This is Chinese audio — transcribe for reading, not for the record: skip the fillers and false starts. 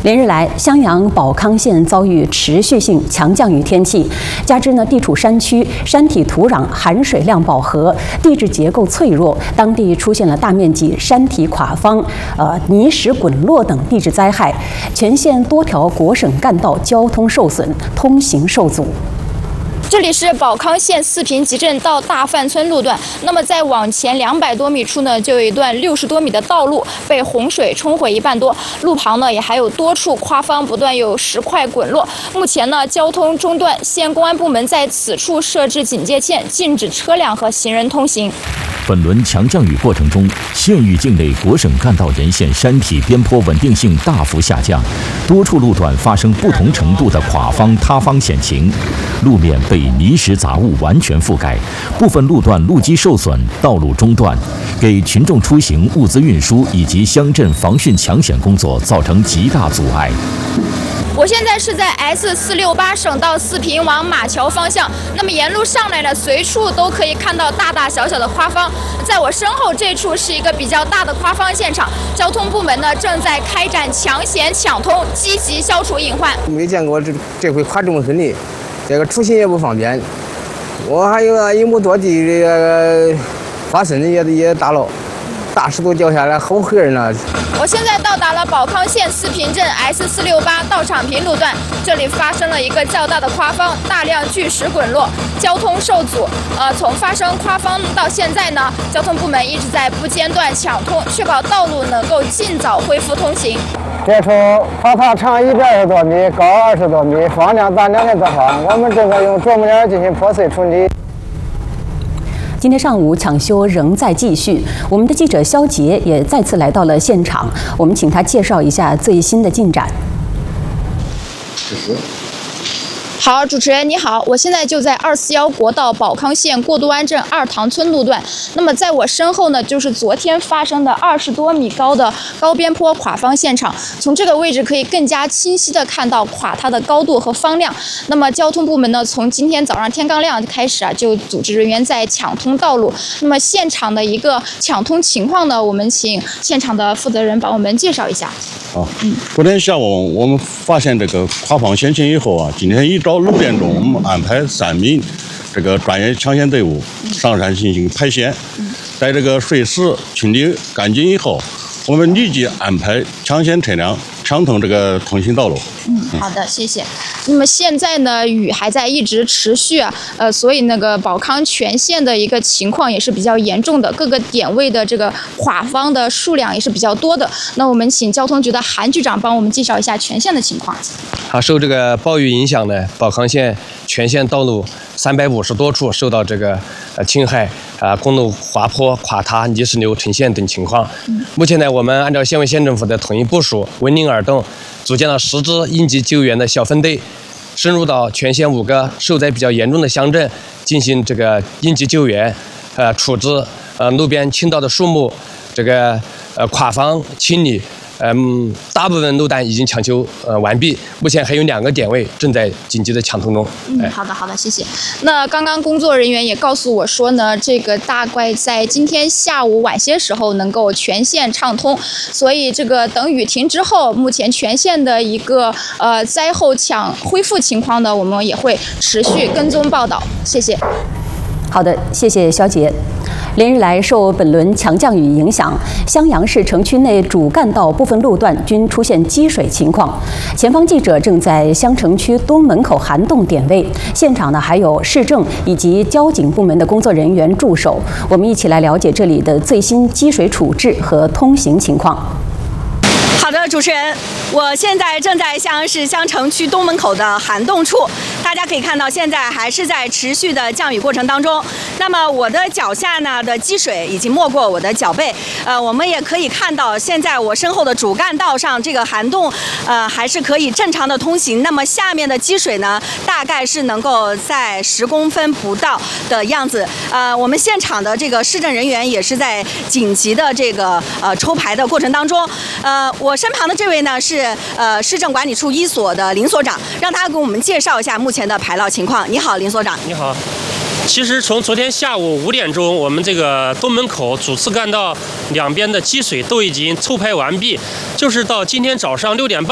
连日来，襄阳保康县遭遇持续性强降雨天气，加之地处山区，山体土壤含水量饱和，地质结构脆弱，当地出现了大面积山体垮方、泥石滚落等地质灾害，全县多条国省干道交通受损，通行受阻。 这里是保康县四平集镇到大范村路段。那么再往前200多米处呢，就有一段60多米的道路被洪水冲毁1半多，路旁呢也还有多处夸方不断有石块滚落。目前呢，交通中断，县公安部门在此处设置警戒线，禁止车辆和行人通行。 本轮强降雨过程中，县域境内国省干道沿线山体边坡稳定性大幅下降，多处路段发生不同程度的垮方、塌方险情，路面被泥石杂物完全覆盖，部分路段路基受损，道路中断，给群众出行、物资运输以及乡镇防汛抢险工作造成极大阻碍。 我现在是在 S468省道四平往马桥方向，那么沿路上来呢，随处都可以看到大大小小的夸方。在我身后这处是一个比较大的夸方现场，交通部门呢正在开展抢险抢通，积极消除隐患。 没见过这回垮这么深的，这个出行也不方便。我还有1亩多地这个花生也打了。 大石头掉下来，好吓人啊！ 我现在到达了保康县四平镇 S468道场坪路段，这里发生了一个较大的夸方，大量巨石滚落，交通受阻。从发生夸方到现在呢，交通部门一直在不间断抢通，确保道路能够尽早恢复通行。 这处垮塌长120多米，高20多米，方量达2.多方，我们正在用啄木鸟进行破碎处理。 今天上午抢修仍在继续，我们的记者肖杰也再次来到了现场，我们请他介绍一下最新的进展。 好，主持人你好，我现在就在241国道保康县过渡湾镇二塘村路段。那么在我身后呢，就是昨天发生的20多米高的高边坡垮方现场。从这个位置可以更加清晰地看到垮塌的高度和方量。那么交通部门呢，从今天早上天刚亮开始就组织人员在抢通道路。那么现场的一个抢通情况呢，我们请现场的负责人帮我们介绍一下。 好，昨天下午我们发现这个垮方险情以后今天一早6点钟，我们安排3名这个专业抢险队伍上山进行排险，在这个水石清理干净以后，我们立即安排抢险车辆抢通这个通行道路。 好的，谢谢。那么现在呢，雨还在一直持续所以那个保康全县的一个情况也是比较严重的，各个点位的这个垮方的数量也是比较多的。那我们请交通局的韩局长帮我们介绍一下全县的情况。 好，受这个暴雨影响呢，保康县全县道路350多处受到这个侵害公路滑坡、垮塌、泥石流呈现等情况。目前呢，我们按照县委县政府的统一部署，闻令而动，组建了10支应急救援的小分队，深入到全县5个受灾比较严重的乡镇进行这个应急救援，处置路边倾倒的树木，这个垮方清理。大部分路段已经抢修完毕，目前还有2个点位正在紧急的抢通中。 好的，谢谢。那刚刚工作人员也告诉我说呢，这个大概在今天下午晚些时候能够全线畅通，所以这个等雨停之后，目前全县的一个灾后恢复情况呢，我们也会持续跟踪报道。谢谢。 好的，谢谢肖杰。连日来，受本轮强降雨影响，襄阳市城区内主干道部分路段均出现积水情况。前方记者正在襄城区东门口涵洞点位，现场呢还有市政以及交警部门的工作人员驻守。我们一起来了解这里的最新积水处置和通行情况。 好的，主持人，我现在正在襄阳市襄城区东门口的涵洞处，大家可以看到，现在还是在持续的降雨过程当中。那么我的脚下呢的积水已经没过我的脚背，我们也可以看到，现在我身后的主干道上这个涵洞，还是可以正常的通行。那么下面的积水呢，大概是能够在10公分不到的样子。我们现场的这个市政人员也是在紧急的这个抽排的过程当中。我身旁的这位呢是市政管理处1所的林所长，让他给我们介绍一下目前的排涝情况。你好，林所长。 你好。其实从昨天下午5点钟，我们这个东门口主次干道两边的积水都已经抽排完毕，就是到今天早上6点半。